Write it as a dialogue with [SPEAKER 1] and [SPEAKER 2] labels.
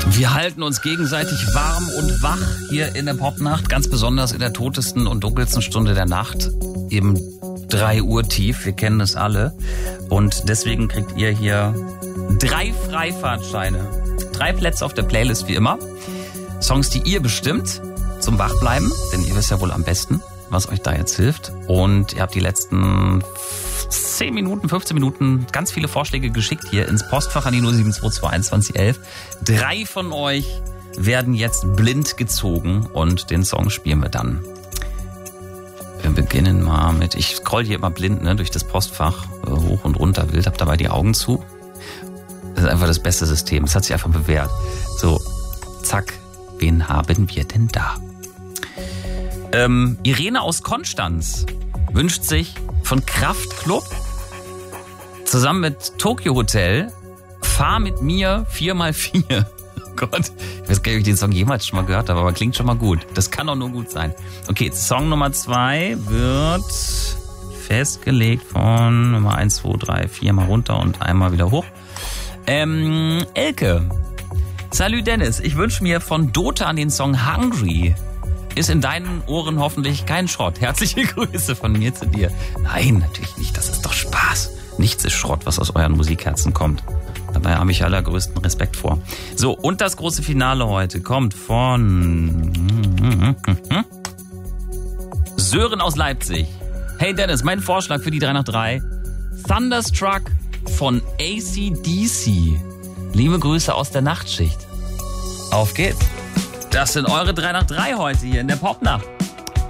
[SPEAKER 1] Wir halten uns gegenseitig warm und wach hier in der Popnacht, ganz besonders in der totesten und dunkelsten Stunde der Nacht, eben 3 Uhr tief, wir kennen es alle. Und deswegen kriegt ihr hier 3 Freifahrtscheine, 3 Plätze auf der Playlist wie immer. Songs, die ihr bestimmt zum Wachbleiben, denn ihr wisst ja wohl am besten, was euch da jetzt hilft. Und ihr habt die letzten 10 Minuten, 15 Minuten ganz viele Vorschläge geschickt hier ins Postfach an die 0722111. 3 von euch werden jetzt blind gezogen und den Song spielen wir dann. Wir beginnen mal mit, ich scroll hier immer blind durch das Postfach hoch und runter wild, hab dabei die Augen zu. Das ist einfach das beste System, es hat sich einfach bewährt. So, zack, wen haben wir denn da? Irene aus Konstanz wünscht sich von Kraftklub zusammen mit Tokyo Hotel Fahr mit mir 4x4. Oh Gott, ich weiß gar nicht, ob ich den Song jemals schon mal gehört habe, aber klingt schon mal gut. Das kann doch nur gut sein. Okay, Song Nummer 2 wird festgelegt von Nummer 1, 2, 3, 4 mal runter und einmal wieder hoch. Elke. Salut Dennis, ich wünsche mir von Dota den Song Hungry. Ist in deinen Ohren hoffentlich kein Schrott. Herzliche Grüße von mir zu dir. Nein, natürlich nicht. Das ist doch Spaß. Nichts ist Schrott, was aus euren Musikherzen kommt. Dabei habe ich allergrößten Respekt vor. So, und das große Finale heute kommt von Sören aus Leipzig. Hey Dennis, mein Vorschlag für die 3 nach 3. Thunderstruck von AC/DC. Liebe Grüße aus der Nachtschicht. Auf geht's. Das sind eure 3 nach 3 heute hier in der Popnacht.